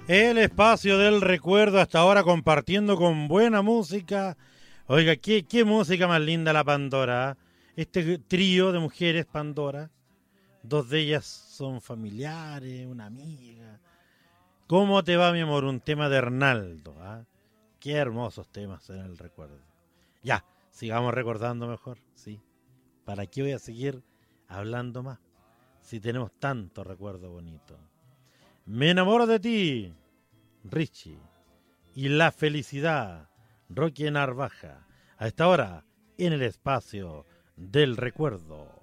El espacio del recuerdo hasta ahora compartiendo con buena música. Oiga, qué música más linda la Pandora. Este trío de mujeres Pandora. Dos de ellas son familiares, una amiga. ¿Cómo te va, mi amor? Un tema de Hernaldo. ¿Ah? Qué hermosos temas en el recuerdo. Ya, sigamos recordando mejor, ¿sí? ¿Para qué voy a seguir hablando más? Si tenemos tanto recuerdo bonito. Me enamoro de ti, Richie. Y la felicidad, Rocky Narvaja. A esta hora, en el espacio del recuerdo.